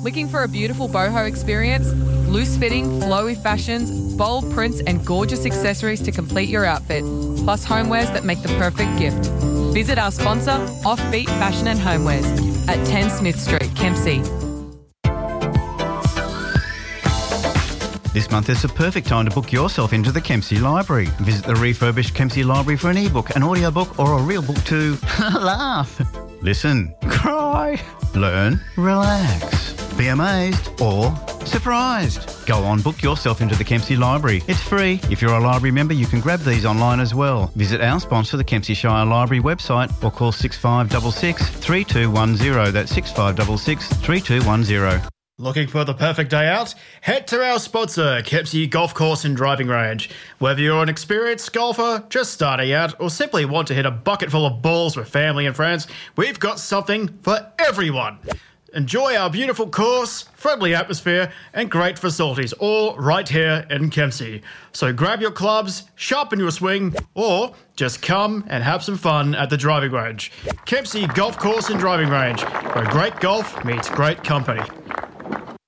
Looking for a beautiful boho experience? Loose-fitting, flowy fashions, bold prints and gorgeous accessories to complete your outfit, plus homewares that make the perfect gift. Visit our sponsor, Offbeat Fashion and Homewares, at 10 Smith Street, Kempsey. This month is the perfect time to book yourself into the Kempsey Library. Visit the refurbished Kempsey Library for an ebook, an audiobook or a real book to laugh, listen, cry, learn, relax, be amazed or surprised. Go on, book yourself into the Kempsey Library. It's free. If you're a library member, you can grab these online as well. Visit our sponsor, the Kempsey Shire Library website, or call 6566 3210. That's 6566 3210. Looking for the perfect day out? Head to our sponsor, Kempsey Golf Course and Driving Range. Whether you're an experienced golfer, just starting out, or simply want to hit a bucket full of balls with family and friends, we've got something for everyone. Enjoy our beautiful course, friendly atmosphere, and great facilities, all right here in Kempsey. So grab your clubs, sharpen your swing, or just come and have some fun at the driving range. Kempsey Golf Course and Driving Range, where great golf meets great company.